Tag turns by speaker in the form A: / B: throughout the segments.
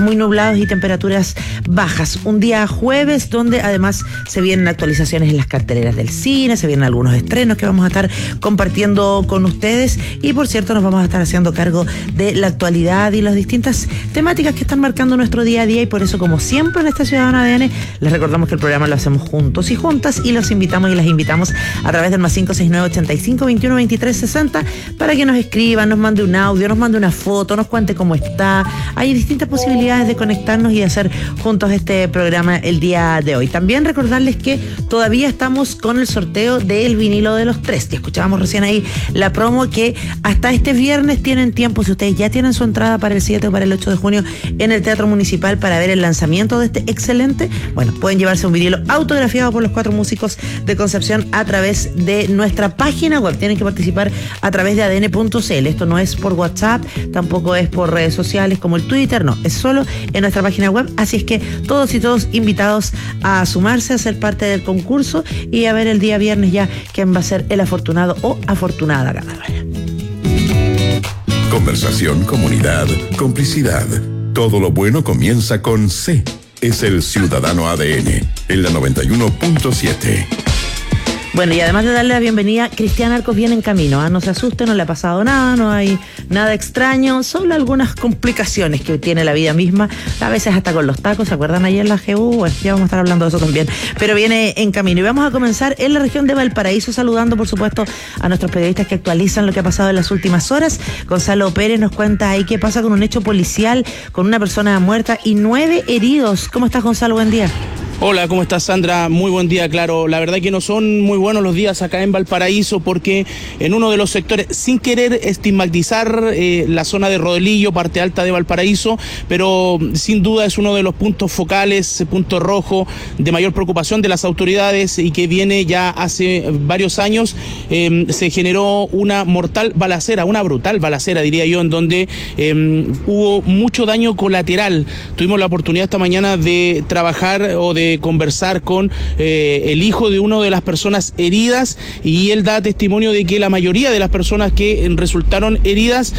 A: muy nublados y temperaturas bajas. Un día jueves donde además se vienen actualizaciones en las carteleras del cine, se vienen algunos estrenos que vamos a estar compartiendo con ustedes y por cierto nos vamos a estar haciendo cargo de la actualidad y las distintas temáticas que están marcando nuestro día a día y por eso como siempre en esta Ciudadano ADN les recordamos que el programa lo hacemos juntos y juntas y los invitamos y las invitamos a través del +569 85 21 23 60 para que nos escriban, nos mande un audio, nos mande una foto, nos cuente cómo está. Hay distintas posibilidades de conectarnos y hacer juntos este programa el día de hoy. También recordarles que todavía estamos con el sorteo del vinilo de los tres. Ya escuchábamos recién ahí la promo que hasta este viernes tienen tiempo, si ustedes ya tienen su entrada para el 7 o para el 8 de junio en el Teatro Municipal para ver el lanzamiento de este excelente, bueno, pueden llevarse un vinilo autografiado por los 4 músicos de Concepción a través de nuestra página web. Tienen que participar a través de adn.cl. Esto no es por WhatsApp, tampoco es por redes sociales como el Twitter, no, es solo en nuestra página web, así es que todos y todos invitados a sumarse, a ser parte del concurso y a ver el día viernes ya quién va a ser el afortunado o afortunada ganadora.
B: Conversación, comunidad, complicidad. Todo lo bueno comienza con C. Es el Ciudadano ADN, en la 91.7.
A: Bueno, y además de darle la bienvenida, Cristiana Arcos viene en camino, no se asuste, no le ha pasado nada, no hay nada extraño, solo algunas complicaciones que tiene la vida misma, a veces hasta con los tacos, ¿se acuerdan ayer la GU? Bueno, ya vamos a estar hablando de eso también, pero viene en camino. Y vamos a comenzar en la región de Valparaíso, saludando por supuesto a nuestros periodistas que actualizan lo que ha pasado en las últimas horas. Gonzalo Pérez nos cuenta ahí qué pasa con un hecho policial, con una persona muerta y 9 heridos. ¿Cómo estás, Gonzalo? Buen día.
C: Hola, ¿cómo estás, Sandra? Muy buen día, claro. La verdad que no son muy buenos los días acá en Valparaíso porque en uno de los sectores, sin querer estigmatizar la zona de Rodelillo, parte alta de Valparaíso, pero sin duda es uno de los puntos focales, punto rojo de mayor preocupación de las autoridades y que viene ya hace varios años. Se generó una mortal balacera, una brutal balacera, diría yo, en donde hubo mucho daño colateral. Tuvimos la oportunidad esta mañana de trabajar o de conversar con el hijo de una de las personas heridas y él da testimonio de que la mayoría de las personas que resultaron heridas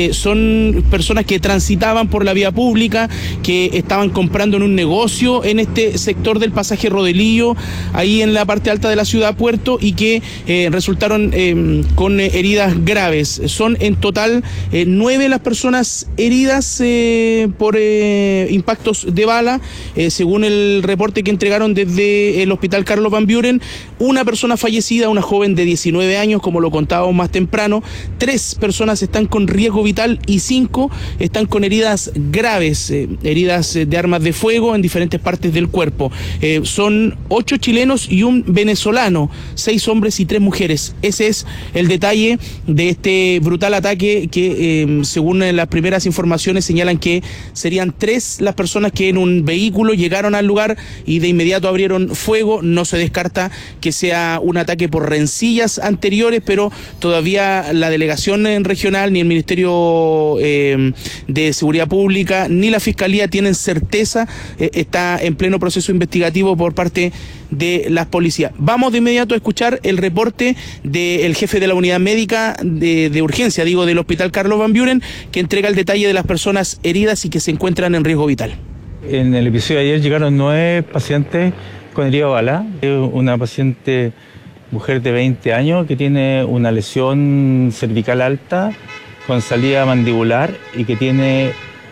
C: son personas que transitaban por la vía pública, que estaban comprando en un negocio en este sector del pasaje Rodelillo, ahí en la parte alta de la ciudad Puerto, y que resultaron con heridas graves. Son en total 9 las personas heridas por impactos de bala, según el reporte que entregaron desde el Hospital Carlos Van Buren. Una persona fallecida, una joven de 19 años, como lo contábamos más temprano. 3 personas están con riesgo vital y 5 están con heridas graves, heridas de armas de fuego en diferentes partes del cuerpo. Son 8 chilenos y un venezolano, 6 hombres y 3 mujeres. Ese es el detalle de este brutal ataque que, según las primeras informaciones, señalan que serían 3 las personas que en un vehículo llegaron al lugar y de inmediato abrieron fuego. No se descarta que sea un ataque por rencillas anteriores, pero todavía la delegación regional, ni el Ministerio de Seguridad Pública, ni la Fiscalía tienen certeza. Está en pleno proceso investigativo por parte de las policías. Vamos de inmediato a escuchar el reporte del jefe de la unidad médica de urgencia, del Hospital Carlos Van Buren, que entrega el detalle de las personas heridas y que se encuentran en riesgo vital.
D: En el episodio de ayer llegaron 9 pacientes con herida de bala. Una paciente, mujer de 20 años, que tiene una lesión cervical alta con salida mandibular y que tiene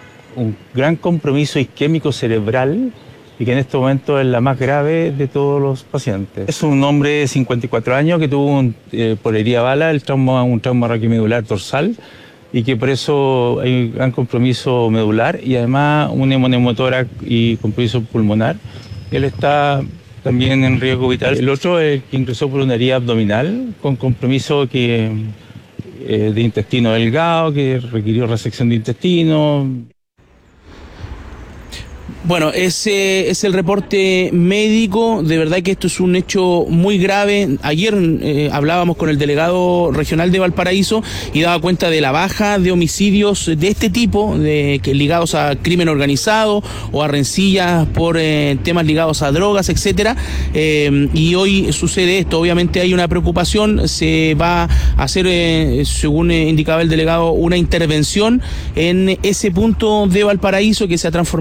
D: un gran compromiso isquémico cerebral y que en este momento es la más grave de todos los pacientes. Es un hombre de 54 años que tuvo por herida de bala un trauma raquimedular dorsal y que por eso hay un gran compromiso medular y además un hemonemotórax y compromiso pulmonar. Él está también en riesgo vital. El otro es el que ingresó por una herida abdominal con compromiso de intestino delgado, que requirió resección de intestino.
C: Bueno, ese es el reporte médico. De verdad que esto es un hecho muy grave. Ayer hablábamos con el delegado regional de Valparaíso y daba cuenta de la baja de homicidios de este tipo, ligados a crimen organizado o a rencillas por temas ligados a drogas, etcétera. Y hoy sucede esto. Obviamente hay una preocupación. Se va a hacer, según indicaba el delegado, una intervención en ese punto de Valparaíso que se ha transformado